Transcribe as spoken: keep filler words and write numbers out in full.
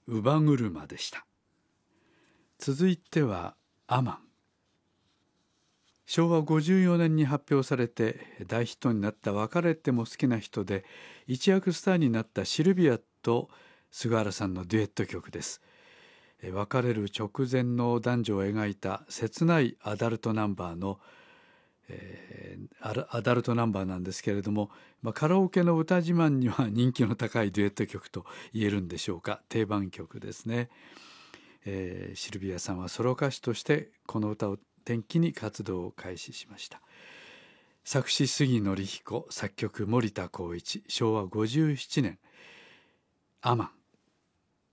乳母車でした。続いてはアマン。しょうわごじゅうよねんに発表されて大ヒットになった別れても好きな人で一躍スターになったシルビアと菅原さんのデュエット曲です。別れる直前の男女を描いた切ないアダルトナンバーの、えー、アダルトナンバーなんですけれども、まあ、カラオケの歌自慢には人気の高いデュエット曲と言えるんでしょうか。定番曲ですね。えー、シルビアさんはソロ歌手としてこの歌を転機に活動を開始しました。作詞杉紀彦、作曲森田光一、しょうわごじゅうななねん、アマン。